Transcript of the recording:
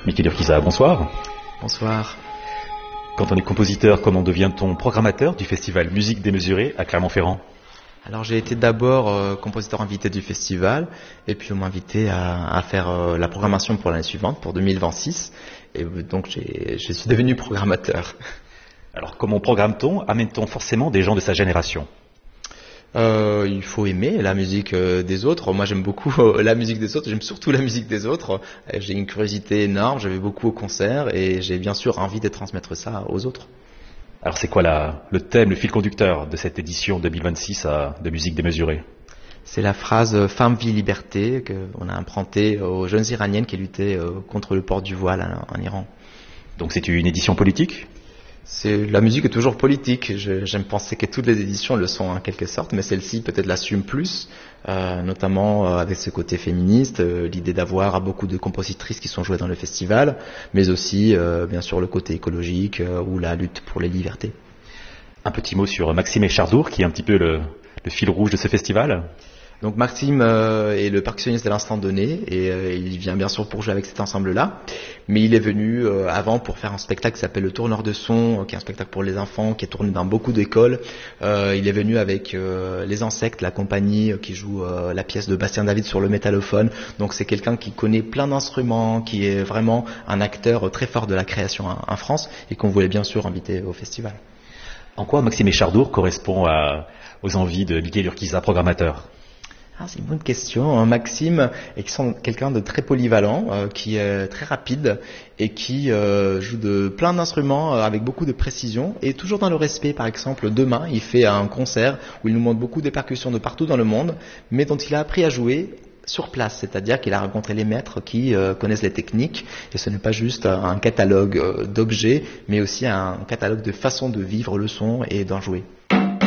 Mickey Urquiza, bonsoir. Bonsoir. Quand on est compositeur, comment devient-on programmateur du festival Musique démesurée à Clermont-Ferrand? Alors j'ai été d'abord compositeur invité du festival et puis on m'a invité à faire la programmation pour l'année suivante, pour 2026. Et donc je suis devenu programmateur. Alors comment programme-t-on? Amène-t-on forcément des gens de sa génération? Il faut aimer la musique des autres. Moi j'aime beaucoup la musique des autres, j'aime surtout la musique des autres. J'ai une curiosité énorme, je vais beaucoup au concert et j'ai bien sûr envie de transmettre ça aux autres. Alors c'est quoi le thème, le fil conducteur de cette édition 2026 de Musique démesurée? C'est la phrase femme, vie, liberté qu'on a empruntée aux jeunes iraniennes qui luttaient contre le port du voile en Iran. Donc c'est une édition politique? La musique est toujours politique. J'aime penser que toutes les éditions le sont en quelque sorte, mais celle-ci peut-être l'assume plus, notamment avec ce côté féministe, l'idée d'avoir beaucoup de compositrices qui sont jouées dans le festival, mais aussi bien sûr le côté écologique ou la lutte pour les libertés. Un petit mot sur Maxime Echardour, qui est un petit peu le fil rouge de ce festival. Donc Maxime est le percussionniste de l'instant donné et il vient bien sûr pour jouer avec cet ensemble-là, mais il est venu avant pour faire un spectacle qui s'appelle Le Tourneur de Son, qui est un spectacle pour les enfants, qui est tourné dans beaucoup d'écoles. Il est venu avec Les Insectes, la compagnie qui joue la pièce de Bastien David sur le métallophone. Donc c'est quelqu'un qui connaît plein d'instruments, qui est vraiment un acteur très fort de la création en France et qu'on voulait bien sûr inviter au festival. En quoi Maxime Echardour correspond aux envies de Mickey Urquiza, programmateur? C'est une bonne question. Maxime est quelqu'un de très polyvalent, qui est très rapide et qui joue de plein d'instruments avec beaucoup de précision et toujours dans le respect. Par exemple, demain, il fait un concert où il nous montre beaucoup de percussions de partout dans le monde, mais dont il a appris à jouer sur place, c'est-à-dire qu'il a rencontré les maîtres qui connaissent les techniques et ce n'est pas juste un catalogue d'objets, mais aussi un catalogue de façons de vivre le son et d'en jouer.